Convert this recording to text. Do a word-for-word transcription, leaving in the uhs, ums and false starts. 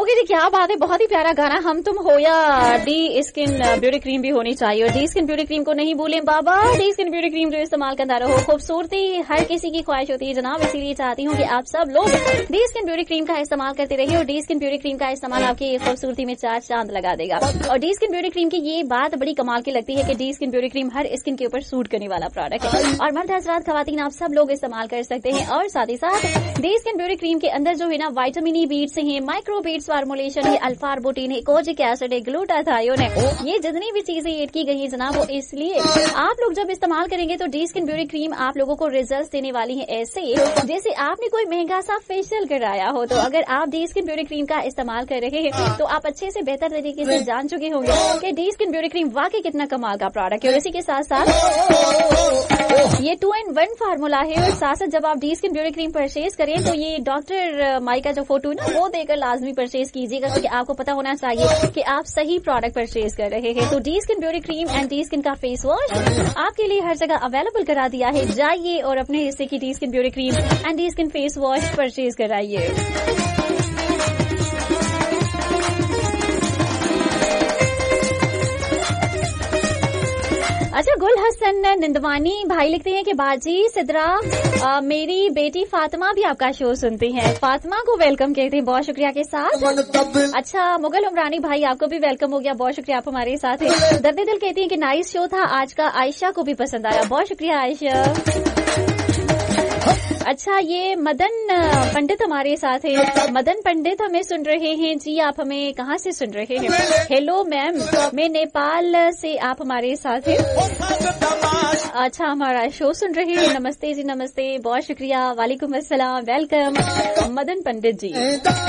Okay जी, क्या बात है, बहुत ही प्यारा गाना हम तुम हो या डी स्किन ब्यूटी क्रीम भी होनी चाहिए। और डी स्किन ब्यूटी क्रीम को नहीं भूलें बाबा, डी स्किन ब्यूटी क्रीम जो इस्तेमाल करता रहो। खूबसूरती हर किसी की ख्वाहिश होती है जनाब, इसीलिए चाहती हूँ कि आप सब लोग डी स्किन ब्यूटी क्रीम का इस्तेमाल करते रहिए। और डी स्किन ब्यूटी क्रीम का इस्तेमाल आपकी खूबसूरती में चार चांद लगा देगा। और डी स्किन ब्यूटी क्रीम की ये बात बड़ी कमाल की लगती है कि डी स्किन ब्यूटी क्रीम हर स्किन के ऊपर सूट करने वाला प्रोडक्ट है और मर्द हजरात खवातीन आप सब लोग इस्तेमाल कर सकते हैं। और साथ ही साथ डी स्किन ब्यूटी क्रीम के अंदर जो है ना विटामिन ई बीट्स हैं, माइक्रो बीट्स फार्मुलेशन है, अल्फा आर्बुटिन है, कोजिक एसिड है, ग्लूटाथायोन है, ये जितनी भी चीजें ऐड की गई है जनाब, वो इसलिए आप लोग जब इस्तेमाल करेंगे तो डी स्किन ब्यूटी क्रीम आप लोगों को रिजल्ट देने वाली है ऐसे जैसे आपने कोई महंगा सा फेशियल कराया हो। तो अगर आप डी स्किन ब्यूटी क्रीम का इस्तेमाल कर रहे हैं तो आप अच्छे से बेहतर तरीके से जान चुके होंगे कि डी स्किन ब्यूटी क्रीम वाकई कितना कमाल का प्रोडक्ट है। और इसी के साथ साथ ये टू इन वन फार्मूला है। और साथ साथ जब आप D skin beauty cream purchase करें तो ये डॉक्टर माई का जो फोटो है ना वो देकर लाजमी परचेज कीजिएगा, क्योंकि आपको पता होना चाहिए कि आप सही प्रोडक्ट परचेज कर रहे हैं। तो D skin beauty cream and D skin का फेस वॉश आपके लिए हर जगह अवेलेबल करा दिया है। जाइए और अपने हिस्से की D skin beauty cream and D skin face wash purchase कराइए। अच्छा, गुल हसन निंदवानी भाई लिखते हैं कि बाजी सिद्रा आ, मेरी बेटी फातिमा भी आपका शो सुनती है। फातिमा को वेलकम कहते हैं बहुत शुक्रिया के साथ। अच्छा, मुगल उमरानी भाई आपको भी वेलकम हो गया, बहुत शुक्रिया आप हमारे साथ हैं। दर्द दिल कहती हैं कि नाइस शो था आज का, आयशा को भी पसंद आया, बहुत शुक्रिया आयशा। अच्छा, ये मदन पंडित हमारे साथ है। मदन पंडित हमें सुन रहे हैं जी, आप हमें कहाँ से सुन रहे हैं? हेलो मैम, मैं नेपाल से, आप हमारे साथ हैं। अच्छा, हमारा शो सुन रहे हैं, नमस्ते जी, नमस्ते, बहुत शुक्रिया, वालेकुम अस्सलाम, वेलकम मदन पंडित जी।